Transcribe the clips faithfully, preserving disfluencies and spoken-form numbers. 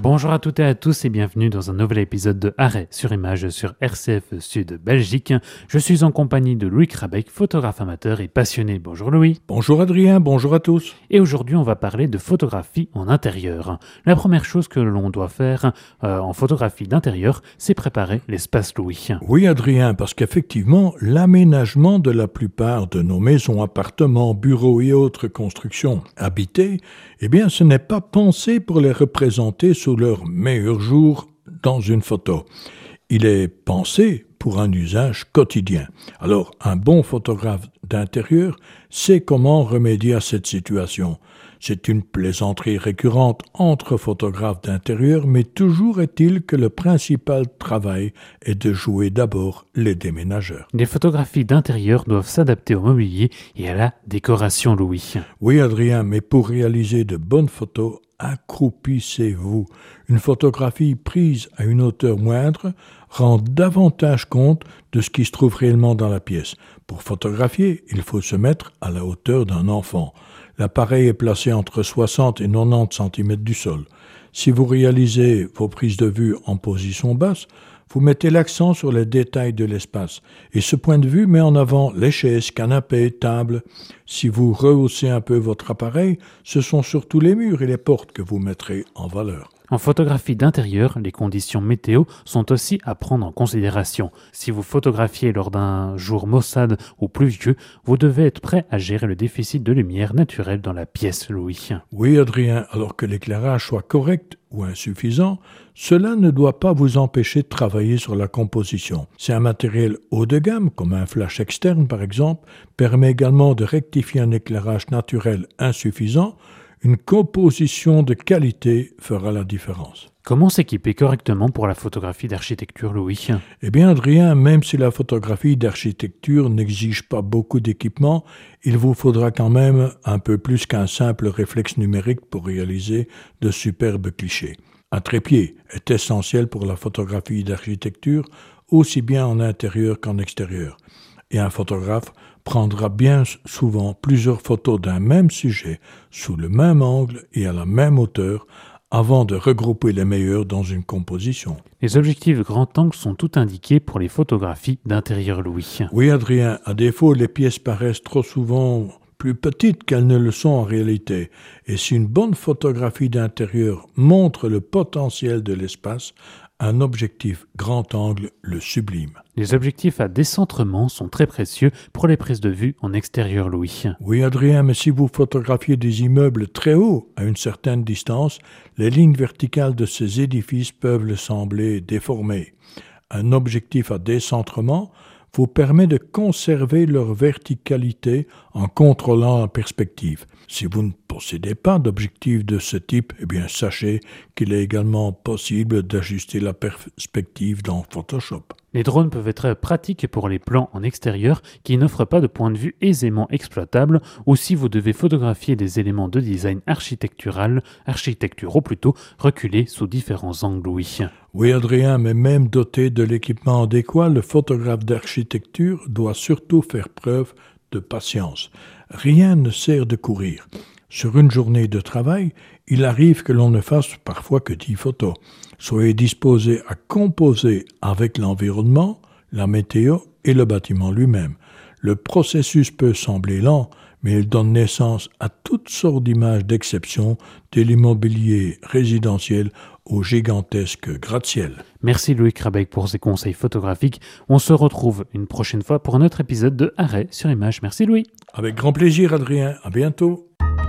Bonjour à toutes et à tous et bienvenue dans un nouvel épisode de Arrêt sur image sur R C F Sud Belgique. Je suis en compagnie de Louis Krabeck, photographe amateur et passionné. Bonjour Louis. Bonjour Adrien, bonjour à tous. Et aujourd'hui on va parler de photographie en intérieur. La première chose que l'on doit faire euh, en photographie d'intérieur, c'est préparer l'espace Louis. Oui Adrien, parce qu'effectivement, l'aménagement de la plupart de nos maisons, appartements, bureaux et autres constructions habitées, eh bien ce n'est pas pensé pour les représenter sous leur meilleur jour dans une photo. Il est pensé pour un usage quotidien. Alors, un bon photographe d'intérieur sait comment remédier à cette situation. C'est une plaisanterie récurrente entre photographes d'intérieur, mais toujours est-il que le principal travail est de jouer d'abord les déménageurs. Les photographies d'intérieur doivent s'adapter au mobilier et à la décoration, Louis. Oui, Adrien, mais pour réaliser de bonnes photos, accroupissez-vous. Une photographie prise à une hauteur moindre rend davantage compte de ce qui se trouve réellement dans la pièce. Pour photographier, il faut se mettre à la hauteur d'un enfant. L'appareil est placé entre soixante et quatre-vingt-dix centimètres du sol. Si vous réalisez vos prises de vue en position basse, vous mettez l'accent sur les détails de l'espace. Et ce point de vue met en avant les chaises, canapés, tables. Si vous rehaussez un peu votre appareil, ce sont surtout les murs et les portes que vous mettrez en valeur. En photographie d'intérieur, les conditions météo sont aussi à prendre en considération. Si vous photographiez lors d'un jour maussade ou pluvieux, vous devez être prêt à gérer le déficit de lumière naturelle dans la pièce, Louis. Oui, Adrien, alors que l'éclairage soit correct ou insuffisant, cela ne doit pas vous empêcher de travailler sur la composition. Si un matériel haut de gamme, comme un flash externe par exemple, permet également de rectifier un éclairage naturel insuffisant, une composition de qualité fera la différence. Comment s'équiper correctement pour la photographie d'architecture, Louis ? Eh bien, Adrien, même si la photographie d'architecture n'exige pas beaucoup d'équipement, il vous faudra quand même un peu plus qu'un simple réflexe numérique pour réaliser de superbes clichés. Un trépied est essentiel pour la photographie d'architecture, aussi bien en intérieur qu'en extérieur. Et un photographe prendra bien souvent plusieurs photos d'un même sujet, sous le même angle et à la même hauteur, avant de regrouper les meilleurs dans une composition. Les objectifs grand angle sont tout indiqués pour les photographies d'intérieur, Louis. Oui, Adrien, à défaut, les pièces paraissent trop souvent plus petites qu'elles ne le sont en réalité. Et si une bonne photographie d'intérieur montre le potentiel de l'espace, un objectif grand angle le sublime. Les objectifs à décentrement sont très précieux pour les prises de vue en extérieur, Louis. Oui, Adrien, mais si vous photographiez des immeubles très hauts à une certaine distance, les lignes verticales de ces édifices peuvent le sembler déformées. Un objectif à décentrement vous permet de conserver leur verticalité en contrôlant la perspective. Si vous ne possédez pas d'objectif de ce type, eh bien sachez qu'il est également possible d'ajuster la perspective dans Photoshop. Les drones peuvent être pratiques pour les plans en extérieur qui n'offrent pas de point de vue aisément exploitable ou si vous devez photographier des éléments de design architectural, architecturaux plutôt, reculés sous différents angles, oui. Oui, Adrien, mais même doté de l'équipement adéquat, le photographe d'architecture doit surtout faire preuve de patience. Rien ne sert de courir. Sur une journée de travail, il arrive que l'on ne fasse parfois que dix photos. Soyez disposé à composer avec l'environnement, la météo et le bâtiment lui-même. Le processus peut sembler lent, mais il donne naissance à toutes sortes d'images d'exception, de l'immobilier résidentiel au gigantesque gratte-ciel. Merci Louis Krabeck pour ces conseils photographiques. On se retrouve une prochaine fois pour un autre épisode de Arrêt sur image. Merci Louis. Avec grand plaisir Adrien, à bientôt.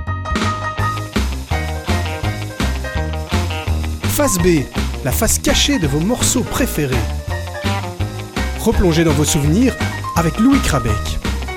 Face B, la face cachée de vos morceaux préférés. Replongez dans vos souvenirs avec Louis Krabeck.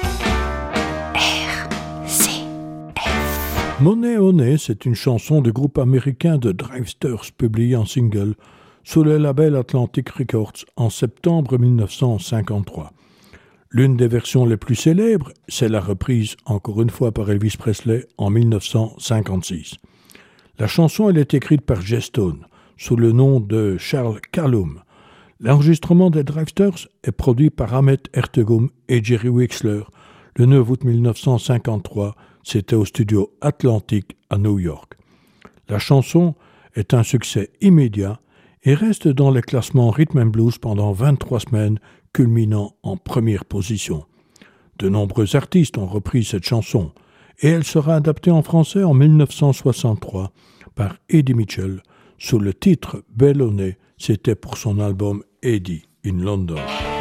Money Honey, c'est une chanson du groupe américain de Drivesters publiée en single sous le label Atlantic Records en septembre dix-neuf cent cinquante-trois. L'une des versions les plus célèbres, c'est la reprise encore une fois par Elvis Presley en dix-neuf cent cinquante-six. La chanson elle est écrite par Jay Stone sous le nom de Charles Callum. L'enregistrement des Drivesters est produit par Ahmet Ertegum et Jerry Wexler le neuf août dix-neuf cent cinquante-trois. C'était au studio Atlantic à New York. La chanson est un succès immédiat et reste dans les classements Rhythm and Blues pendant vingt-trois semaines, culminant en première position. De nombreux artistes ont repris cette chanson et elle sera adaptée en français en dix-neuf cent soixante-trois par Eddie Mitchell sous le titre Bellone, c'était pour son album Eddie in London.